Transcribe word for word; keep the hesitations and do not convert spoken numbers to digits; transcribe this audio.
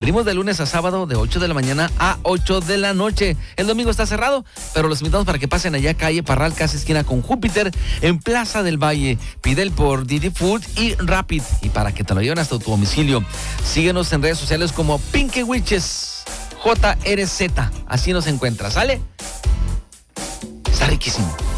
Abrimos de lunes a sábado de ocho de la mañana a ocho de la noche. El domingo está cerrado, pero los invitamos para que pasen allá calle Parral, casi esquina con Júpiter, en Plaza del Valle. Pide el por Didi Food y Rapid, y para que te lo lleven hasta tu domicilio. Síguenos en redes sociales como Pinky Witches J R Z. Así nos encuentras, ¿sale? Está riquísimo.